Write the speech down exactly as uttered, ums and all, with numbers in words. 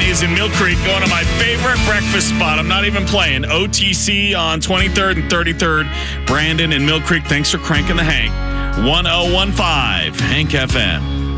is in Mill Creek, going to my favorite breakfast spot. I'm not even playing. O T C on twenty-third and thirty-third. Brandon in Mill Creek, thanks for cranking the Hank. one oh one five Hank F M.